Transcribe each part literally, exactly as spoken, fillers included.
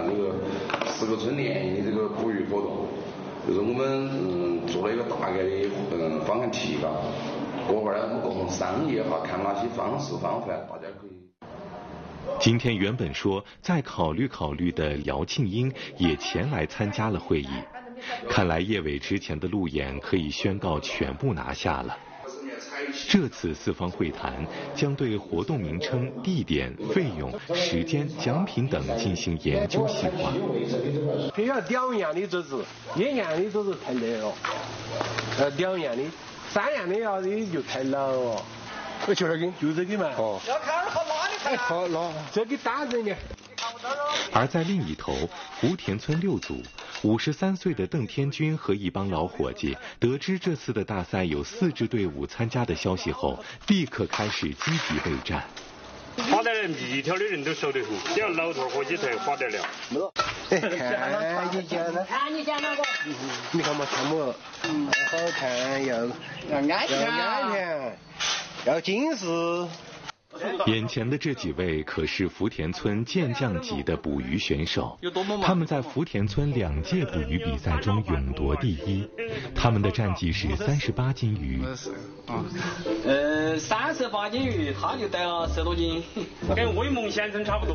办那个十个村联谊的这个捕鱼活动，就是我们嗯做了一个大概的嗯方案提纲，过会儿呢我们共同商议哈，看哪些方式方法大家可以。 今天原本说再考虑考虑的姚庆英也前来参加了会议，看来叶伟之前的路演可以宣告全部拿下了。这次四方会谈将对活动名称、地点、费用、时间、奖品等进行研究细化。 非要两样的就是一样的就是太累了，呃，两样的、三样的要的就太难了。我就这个，就这个嘛。哦。要看好哪里看？好哪？这个打人的。 而在另一头，福田村六组五十三岁的邓天军和一帮老伙计得知这次的大赛有四支队伍参加的消息后，立刻开始积极备战。 花得了米条的人都熟得很，只要老头伙计才花得了。 哎，看你讲的， 看你讲那个， 你看嘛，看嘛，嗯，好看要要安全，要安全，要警示。 眼前的这几位可是福田村健将级的捕鱼选手，他们在福田村两届捕鱼比赛中勇夺第一，他们的战绩是三十八斤鱼。 呃，三十八斤鱼，他就带了十多斤， 跟威猛先生差不多。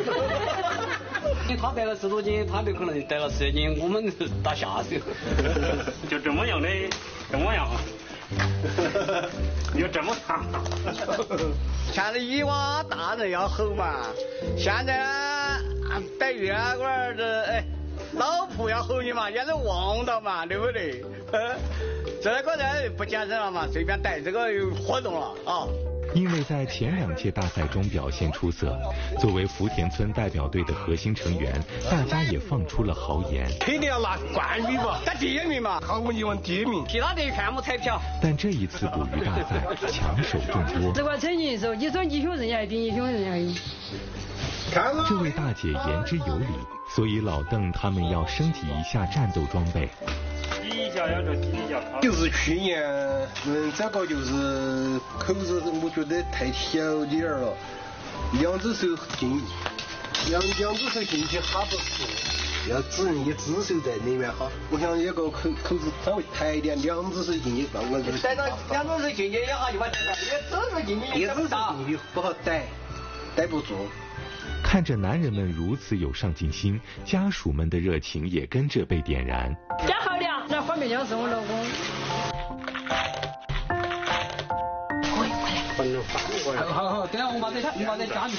他带了十多斤，他就可能带了十斤，我们打下手。 就这么样的，这么样。有这么长？ 像是以往大人要吼嘛，现在呢逮鱼啊，我儿子哎，老婆要吼你嘛，也是忘了嘛，对不对？这个人不健身了嘛，随便逮这个有活动了啊。 因为在前两届大赛中表现出色，作为福田村代表队的核心成员，大家也放出了豪言， 肯定要拿冠军嘛， 打第一名嘛， 毫无疑问第一名。 其他的看我彩票。 但这一次捕鱼大赛强手众多， 这个成绩的时候，你说英雄人也比英雄人而已。 这位大姐言之有理，所以老邓他们要升级一下战斗装备。 就是去年，嗯，这个就是口子，我觉得太小点儿了，两只手进，两两只手进去哈不是，要只能一只手在里面哈。我想这个口口子稍微抬一点，两只手进去，那我就逮到两只手进去一下就把逮到，一只手进去一只手进去不好逮，逮不住。 看着男人们如此有上进心，家属们的热情也跟着被点燃。 加好了，那方便面是我老公。 快快来，反正反过来。 好好，等下我把这我把这加进。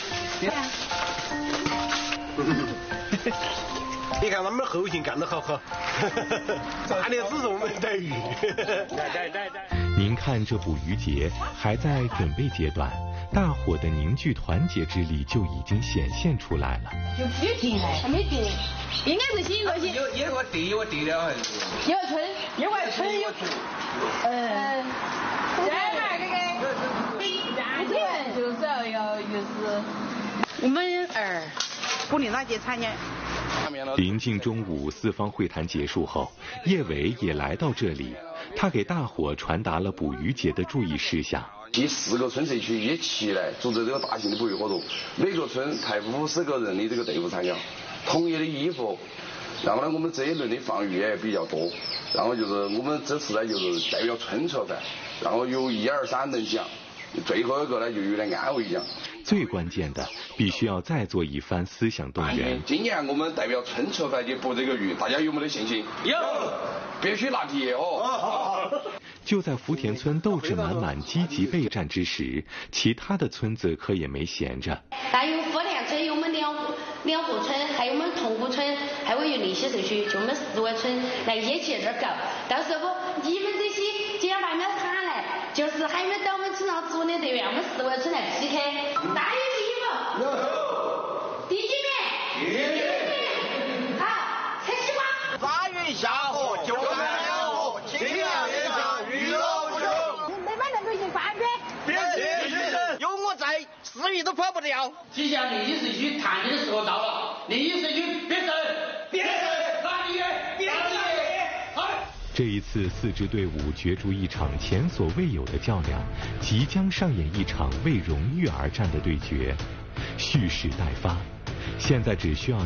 你看他们后勤干得好好，大的只是我们逮鱼。 对对对。 您看这捕鱼节还在准备阶段，大伙的凝聚团结之力就已经显现出来了。 就没定嘞，还没定，应该是新个新。 有一个地我地了还是？ 一个村，另外村有。嗯。再嘛这个，安全就是要就是我们儿鼓励大家参加。 临近中午，四方会谈结束后，叶伟也来到这里，他给大伙传达了捕鱼节的注意事项。 第四个村社区一起来组织这个大型的捕鱼活动，每个村派五十个人的这个队伍参加，统一的衣服，然后呢，我们这一轮的放鱼也比较多，然后就是我们这次呢就是代表村策赛，然后有一二三等奖，最后一个呢就有点安慰奖。 最关键的，必须要再做一番思想动员。 今年我们代表村策赛去捕这个鱼，大家有没得信心？ 有， 必须拿第一哦。 就在福田村斗志满满、积极备战之时，其他的村子可也没闲着。 还有福田村，有我们两湖两湖村，还有我们同湖村，还有有利溪社区，就我们四个村来一起这儿搞。到时候你们这些接外面喊来，就是还没到我们村上组的队员，我们四个村来 P K。大鱼第一名，第几名？第一名。好，开始吧。 大鱼下河就看两河，清凉一场鱼老酒。 没把那个一发给。 别别别！有我在，死鱼都跑不掉。 即将利益社区谈的时候到了，利益社区别走，别走，大鱼，别走。 这一次，四支队伍角逐一场前所未有的较量，即将上演一场为荣誉而战的对决，蓄势待发。现在只需要